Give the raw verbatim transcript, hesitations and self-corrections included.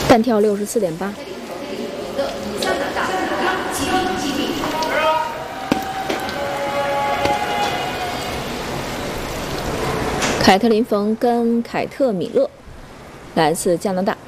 单挑六十四点八。凯特琳·冯跟凯特·米勒，来自加拿大。